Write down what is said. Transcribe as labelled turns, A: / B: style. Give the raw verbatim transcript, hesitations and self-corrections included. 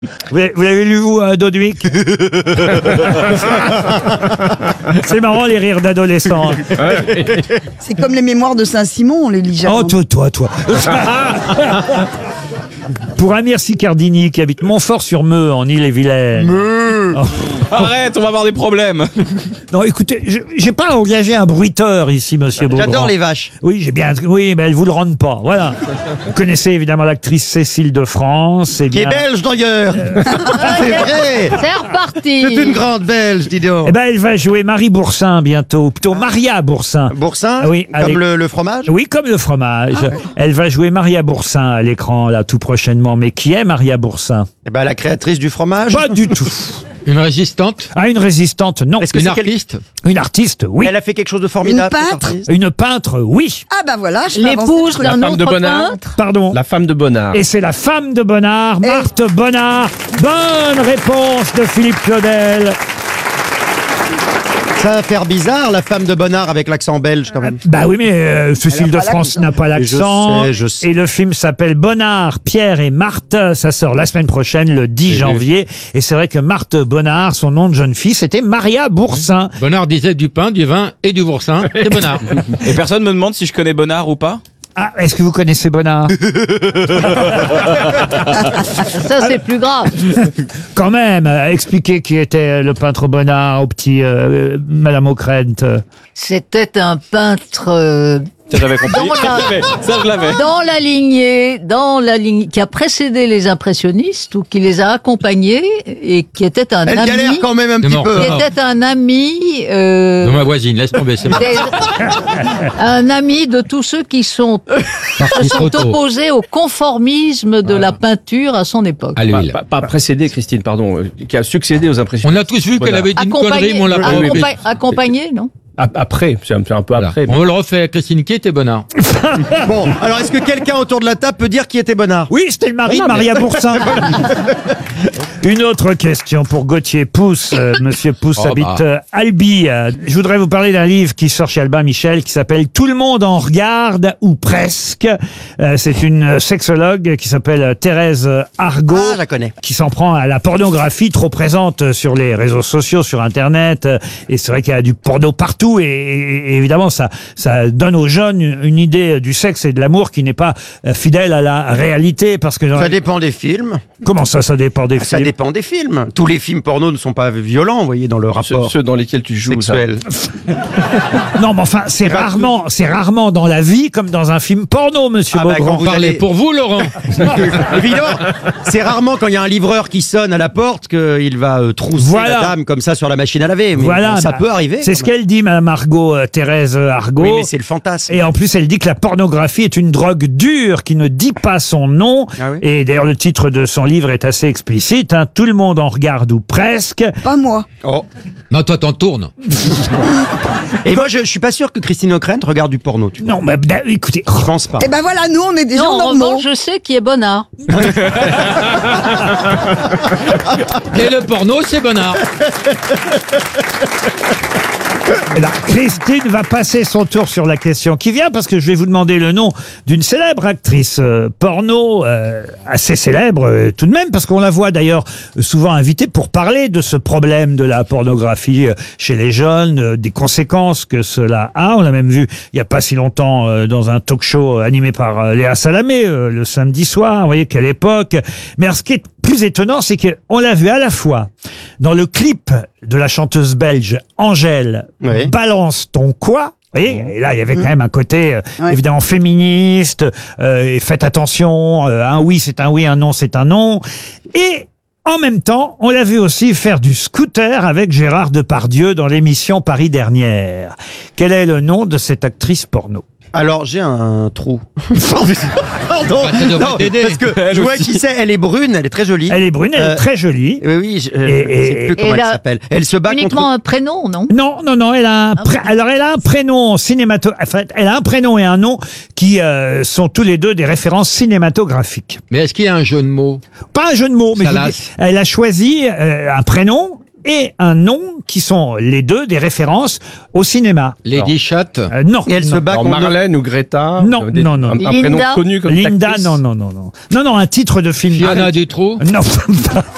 A: Vous l'avez, vous l'avez lu, vous, euh, Dodwick? C'est marrant, les rires d'adolescents.
B: C'est comme les mémoires de Saint-Simon, on les lit jamais.
A: Oh, toi, toi, toi. Pour Amir Sicardini, qui habite Montfort-sur-Meux, en Ille-et-Vilaine.
C: Meux.
A: Oh.
C: Arrête, on va avoir des problèmes.
A: Non, écoutez, je- j'ai pas engagé un bruiteur ici, monsieur Beaugrand.
D: J'adore les vaches.
A: Oui, j'ai bien. Oui, mais elles vous le rendent pas. Voilà. Vous connaissez évidemment l'actrice Cécile de France. Eh
D: Qui est
A: bien,
D: belge d'ailleurs. C'est vrai.
E: C'est reparti.
D: C'est une grande belge, dis donc.
A: eh ben, elle va jouer Marie Boursin bientôt, ou plutôt Maria Boursin.
D: Boursin,
A: Ah oui,
D: comme
A: avec-
D: le, le fromage.
A: Oui, comme le fromage. Elle va jouer Maria Boursin à l'écran là tout prochainement. Mais qui est Maria Boursin?
D: Eh ben, la créatrice du fromage.
A: Pas du tout.
F: Une résistante?
A: Ah, une résistante, non.
D: Est-ce que
F: Une
D: c'est quel-
F: artiste?
A: Une artiste, oui.
D: Elle a fait quelque chose de formidable.
B: Une
D: cette
B: peintre
D: artiste.
A: Une peintre, oui.
B: Ah bah voilà, je peux avancer
E: L'épouse
B: le truc.
E: d'un
C: femme de
E: autre
C: Bonnard.
E: peintre.
A: Pardon.
C: La femme de Bonnard.
A: Et c'est la femme de Bonnard,
B: Eh.
A: Marthe Bonnard. Bonne réponse de Philippe Claudel.
D: Ça va faire bizarre, la femme de Bonnard avec l'accent belge quand même.
A: Bah oui, mais euh, Cécile
B: Elle
A: de
B: a pas
A: France
B: l'accent.
A: n'a pas l'accent.
D: Je sais, je sais.
A: Et le film s'appelle Bonnard, Pierre et Marthe. Ça sort la semaine prochaine, le dix janvier. Et c'est vrai que Marthe Bonnard, son nom de jeune fille, c'était Maria Boursin.
F: Bonnard disait du pain, du vin et du boursin. C'est Bonnard.
C: Et personne me demande si je connais Bonnard ou pas.
A: Ah, est-ce que vous connaissez Bonnard?
E: Ça, c'est plus grave.
A: Quand même, euh, expliquez qui était le peintre Bonnard au petit euh, Madame Ockrent.
E: C'était un peintre euh,
C: Ça j'avais compris.
E: Dans
C: Ça
E: la-
C: je l'avais. Ça je l'avais.
E: dans la lignée, dans la lignée qui a précédé les impressionnistes ou qui les a accompagnés et qui était un
D: Elle
E: ami,
D: galère quand même un
F: C'est
D: petit
F: mort.
D: peu.
E: qui était un ami, euh,
F: De ma voisine, laisse tomber, c'est
E: des- un ami de tous ceux qui sont,
F: parti
E: sont
F: trop tôt.
E: opposés au conformisme de la peinture à son époque.
F: À l'huile.
C: Pas, pas précédé, Christine, pardon, euh, qui a succédé aux impressions.
F: On a tous vu qu'elle avait dit une connerie, mais on l'a pas
C: oui, oui.
E: accompa- accompagné, non?
C: Après, c'est un, c'est un peu
F: Voilà.
C: après. mais-
F: On le refait. Christine, qui était Bonnard?
D: Bon, alors est-ce que quelqu'un autour de la table peut dire qui était Bonnard?
A: Oui, c'était le mari de Maria Boursin. Une autre question pour Gauthier Pousse. Euh, Monsieur Pousse
F: Oh,
A: habite
F: bah.
A: euh, Albi. Euh, Je voudrais vous parler d'un livre qui sort chez Albin Michel qui s'appelle Tout le monde en regarde ou presque. Euh, C'est une sexologue qui s'appelle Thérèse Argot.
D: Ah, je la connais.
A: Qui s'en prend à la pornographie trop présente sur les réseaux sociaux, sur Internet. Euh, Et c'est vrai qu'il y a du porno partout. Et, et- et évidemment, ça, ça donne aux jeunes une, une idée du sexe et de l'amour qui n'est pas euh, fidèle à la réalité. Parce que dans
D: Ça
A: la-
D: dépend des films.
A: Comment ça, ça dépend des
D: Ça
A: films?
D: dépend des films. Tous les films porno ne sont pas violents, vous voyez, dans le
C: Ceux,
D: rapport
C: ceux dans lesquels tu joues. ça.
D: sexuel.
A: Non, mais enfin, c'est rarement, c'est rarement dans la vie comme dans un film porno, monsieur
D: Ah bah,
A: Beaugrand.
D: quand vous
F: Parlez
D: allez-
F: pour vous, Laurent.
D: Évidemment, c'est rarement quand il y a un livreur qui sonne à la porte qu'il va euh, trousser
A: Voilà.
D: la dame comme ça sur la machine à laver. Mais
A: Voilà,
D: ça
A: bah,
D: peut arriver.
A: C'est
D: quand
A: ce
D: même.
A: qu'elle dit, Madame Argot, euh, Thérèse Argot.
D: Oui, mais c'est le fantasme.
A: Et en plus, elle dit que la pornographie est une drogue dure qui ne dit pas son nom.
D: Ah oui.
A: Et d'ailleurs, le titre de son livre est assez explicite. Hein. Tout le monde en regarde ou presque.
B: Pas moi.
D: Oh.
F: Non, toi, t'en tournes.
D: Et moi, je, je suis pas sûr que Christine O'Krent regarde du porno. Tu vois.
A: Non, mais bah, écoutez,
D: Je pense pas.
B: Eh ben voilà, nous on est des
E: Non,
B: gens
E: en
B: normaux.
E: revanche, je sais qui est Bonnard.
F: Et le porno, c'est Bonnard.
A: eh ben, Christine va passer son tour sur la question qui vient parce que je vais vous demander le nom d'une célèbre actrice euh, porno, euh, assez célèbre euh, tout de même, parce qu'on la voit d'ailleurs souvent invitée pour parler de ce problème de la pornographie euh, chez les jeunes, euh, des conséquences que cela a. On l'a même vu il n'y a pas si longtemps euh, dans un talk show euh, animé par euh, Léa Salamé euh, le samedi soir. Vous voyez quelle époque. Mais alors, ce qui est plus étonnant, c'est qu'on l'a vu à la fois dans le clip de la chanteuse belge Angèle,
D: Oui.
A: Balance ton quoi. Vous voyez, et là, il y avait quand même un côté euh,
B: Ouais.
A: évidemment féministe, euh, et faites attention, euh, un oui c'est un oui, un non c'est un non. Et en même temps, on l'a vu aussi faire du scooter avec Gérard Depardieu dans l'émission Paris Dernière. Quel est le nom de cette actrice porno?
D: Alors, j'ai un trou. Pardon.
F: Bah, ça devrait
D: Non,
F: t'aider.
D: parce que je vois qui c'est. Elle est brune, elle est très jolie.
A: Elle est brune, elle
D: Euh,
A: est très jolie.
D: Oui, oui, je, euh,
A: Et-
D: je sais
A: et-
D: plus comment
E: et
D: elle
E: là,
D: s'appelle. Elle se bat
E: Uniquement
D: contre.
E: un prénom, non?
A: Non, non, non, elle a un pré- alors elle a un prénom cinémato, enfin, elle a un prénom et un nom qui euh, sont tous les deux des références cinématographiques.
F: Mais est-ce qu'il y a un jeu de mots?
A: Pas un jeu de mots, mais je vous
F: Salas.
A: dis, elle a choisi euh, un prénom et un nom qui sont les deux des références au cinéma.
F: Lady Chat.
A: Euh, non.
D: Et elle se
A: non.
D: bat
C: Alors,
D: contre.
C: Marlène ou Greta.
A: Non,
C: euh, des-
A: non, non.
C: Un, un
E: Linda.
C: prénom connu comme
A: Linda,
C: actrice.
A: non, non, non, non. Non, non, un titre de film.
F: Fiona Dutroux.
A: Non.